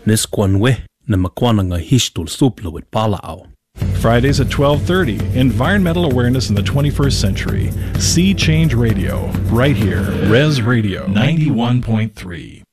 Niskwanwe na makwananga hishtul supla with palao. Fridays at 12:30, Environmental Awareness in the 21st Century. Sea Change Radio, right here, Res Radio 91.3.